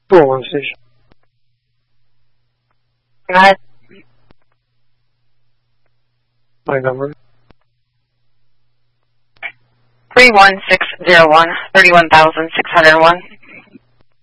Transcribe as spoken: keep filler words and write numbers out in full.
four one station. Go ahead. My number. Three one six zero one thirty one thousand six hundred one.